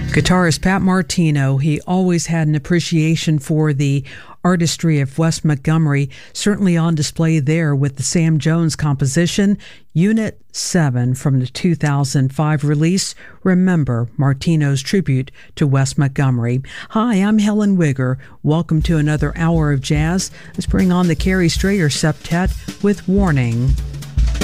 Guitarist Pat Martino, he always had an appreciation for the artistry of Wes Montgomery, certainly on display there with the Sam Jones composition, Unit 7 from the 2005 release, Remember, Martino's tribute to Wes Montgomery. Hi, I'm Helen Wigger. Welcome to another hour of jazz. Let's bring on the Carrie Strayer Septet with Warning.